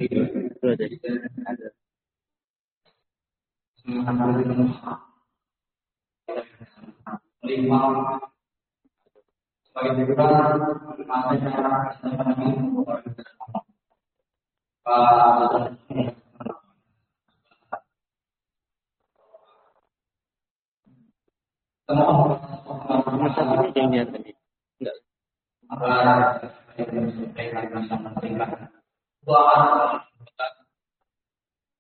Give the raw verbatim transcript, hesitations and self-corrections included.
Itu ada. Ada. Lima sebagai juga adanya Nomor satu ini yang lihat tadi. Enggak. apa yang disampaikan sama mereka.